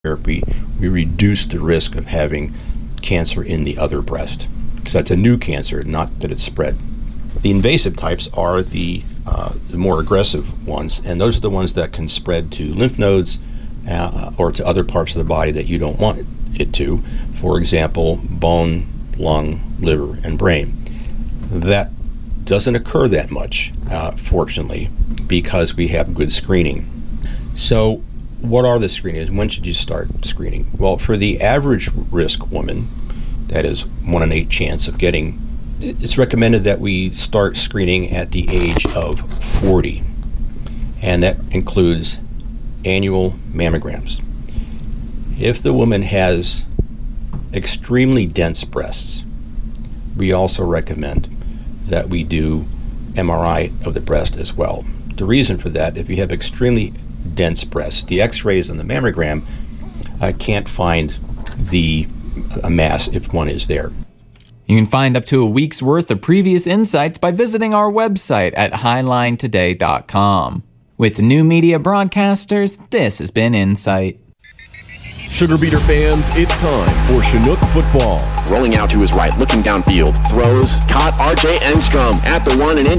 therapy, we reduce the risk of having cancer in the other breast. So that's a new cancer, not that it's spread. The invasive types are the more aggressive ones, and those are the ones that can spread to lymph nodes or to other parts of the body that you don't want it to. For example, bone, lung, liver, and brain. That doesn't occur that much, fortunately, because we have good screening. So what are the screenings? When should you start screening? Well, for the average risk woman, that is 1 in 8 chance of getting, it's recommended that we start screening at the age of 40. And that includes annual mammograms. If the woman has extremely dense breasts, we also recommend that we do MRI of the breast as well. The reason for that, if you have extremely dense breasts, the x-rays on the mammogram can't find a mass if one is there. You can find up to a week's worth of previous insights by visiting our website at highlinetoday.com. With new media broadcasters, this has been Insight. Sugar Beater fans, it's time for Chinook football. Rolling out to his right, looking downfield, throws, caught R.J. Engstrom at the 1 and in.